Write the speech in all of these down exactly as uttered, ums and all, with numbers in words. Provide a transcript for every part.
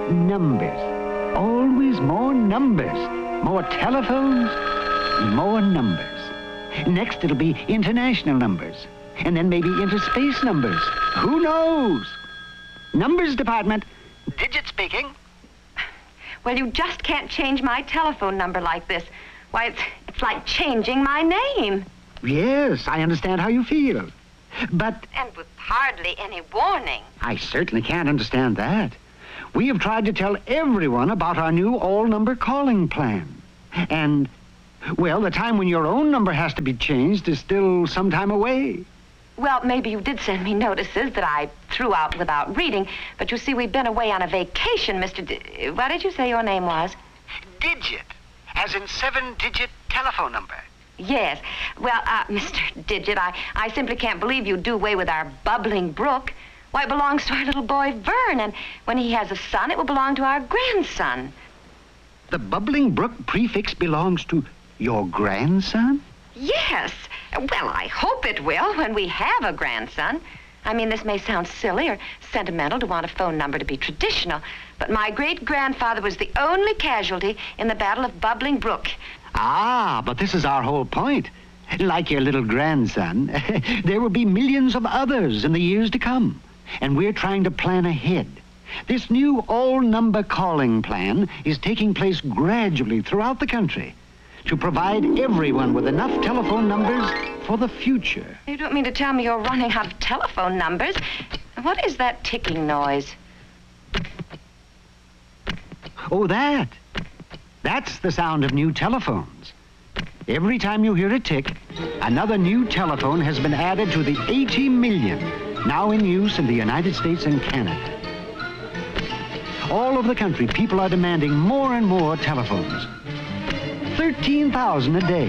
Numbers. Always more numbers. More telephones, more numbers. Next, it'll be international numbers. And then maybe interspace numbers. Who knows? Numbers department. Digit speaking. Well, you just can't change my telephone number like this. Why, it's, it's like changing my name. Yes, I understand how you feel. But... And with hardly any warning. I certainly can't understand that. We have tried to tell everyone about our new all-number calling plan. And, well, the time when your own number has to be changed is still some time away. Well, maybe you did send me notices that I threw out without reading, but you see, we've been away on a vacation, Mister D- what did you say your name was? Digit, as in seven-digit telephone number. Yes. Well, uh, Mister Digit, I, I simply can't believe you do away with our bubbling brook. Why, it belongs to our little boy, Vern, and when he has a son, it will belong to our grandson. The bubbling brook prefix belongs to your grandson? Yes. Well, I hope it will when we have a grandson. I mean, this may sound silly or sentimental to want a phone number to be traditional, but my great-grandfather was the only casualty in the Battle of Bubbling Brook. Ah, but this is our whole point. Like your little grandson, there will be millions of others in the years to come, and we're trying to plan ahead. This new all-number calling plan is taking place gradually throughout the country to provide everyone with enough telephone numbers for the future. You don't mean to tell me you're running out of telephone numbers? What is that ticking noise? Oh, that. That's the sound of new telephones. Every time you hear a tick, another new telephone has been added to the eighty million now in use in the United States and Canada. All over the country, people are demanding more and more telephones. thirteen thousand a day.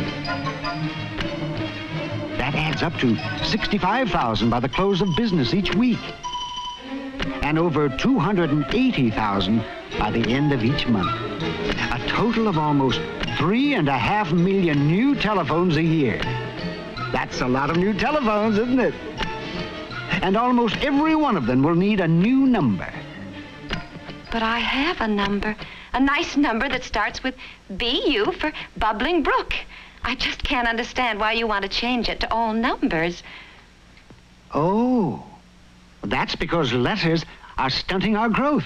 That adds up to sixty-five thousand by the close of business each week. And over two hundred eighty thousand by the end of each month. A total of almost three and a half million new telephones a year. That's a lot of new telephones, isn't it? And almost every one of them will need a new number. But I have a number. A nice number that starts with B U for Bubbling Brook. I just can't understand why you want to change it to all numbers. Oh, that's because letters are stunting our growth.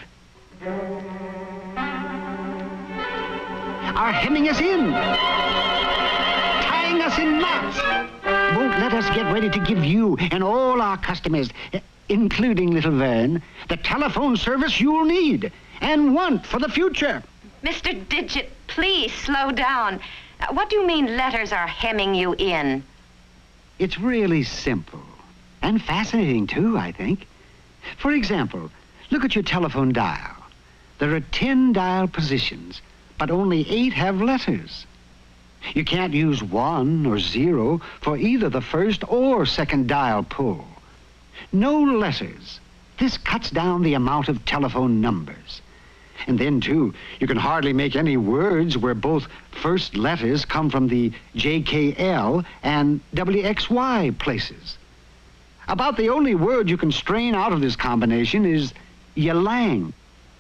Are hemming us in. Tying us in knots. Won't let us get ready to give you and all our customers, including little Vern, the telephone service you'll need and want for the future. Mister Digit, please slow down. Uh, what do you mean letters are hemming you in? It's really simple. And fascinating, too, I think. For example, look at your telephone dial. There are ten dial positions, but only eight have letters. You can't use one or zero for either the first or second dial pull. No letters. This cuts down the amount of telephone numbers. And then, too, you can hardly make any words where both first letters come from the J K L and W X Y places. About the only word you can strain out of this combination is ylang.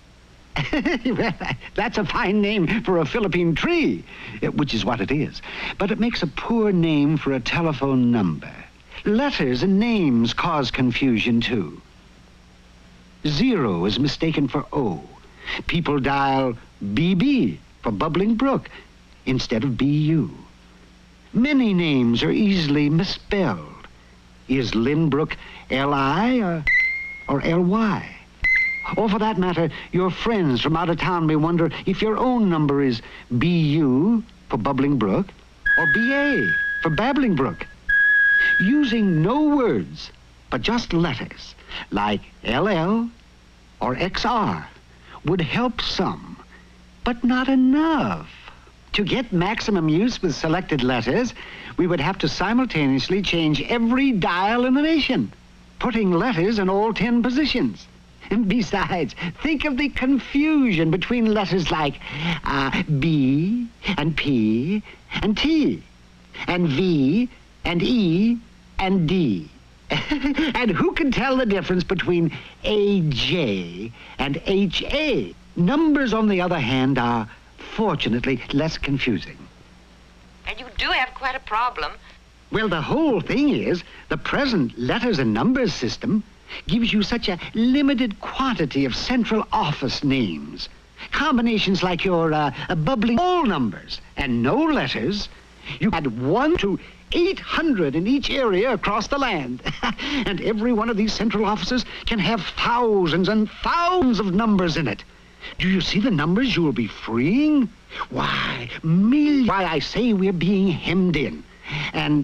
That's a fine name for a Philippine tree, which is what it is. But it makes a poor name for a telephone number. Letters and names cause confusion, too. Zero is mistaken for O. People dial B B for Bubbling Brook instead of B U. Many names are easily misspelled. Is Lynbrook L I or, or L Y? Or for that matter, your friends from out of town may wonder if your own number is B U for Bubbling Brook or B A for Babbling Brook. Using no words, but just letters, like L L or X R, would help some, but not enough. To get maximum use with selected letters, we would have to simultaneously change every dial in the nation, putting letters in all ten positions. And besides, think of the confusion between letters like uh, B and P and T and V and E and D. And who can tell the difference between A J and H A? Numbers, on the other hand, are fortunately less confusing. And you do have quite a problem. Well, the whole thing is the present letters and numbers system gives you such a limited quantity of central office names. Combinations like your uh, uh, bubbling all numbers and no letters. You add one to eight hundred in each area across the land. And every one of these central offices can have thousands and thousands of numbers in it. Do you see the numbers you will be freeing? Why, millions. Why, I say we're being hemmed in. And